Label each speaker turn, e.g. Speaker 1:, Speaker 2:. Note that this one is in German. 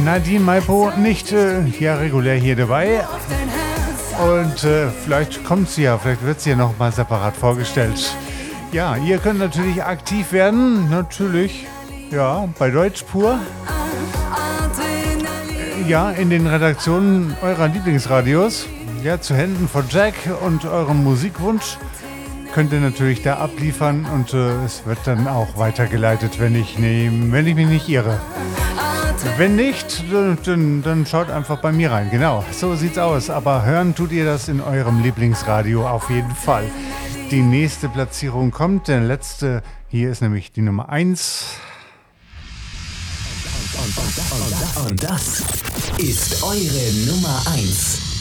Speaker 1: Nadine Maipo nicht regulär hier dabei. Und vielleicht kommt sie ja, vielleicht wird sie ja noch mal separat vorgestellt. Ja, ihr könnt natürlich aktiv werden, natürlich, ja, bei Deutsch pur. Ja, in den Redaktionen eurer Lieblingsradios. Ja, zu Händen von Jack und eurem Musikwunsch könnt ihr natürlich da abliefern und es wird dann auch weitergeleitet, wenn ich mich nicht irre. Wenn nicht, dann schaut einfach bei mir rein. Genau, so sieht's aus. Aber hören tut ihr das in eurem Lieblingsradio auf jeden Fall. Die nächste Platzierung kommt, der letzte, hier ist nämlich die Nummer 1.
Speaker 2: Und das ist eure Nummer 1.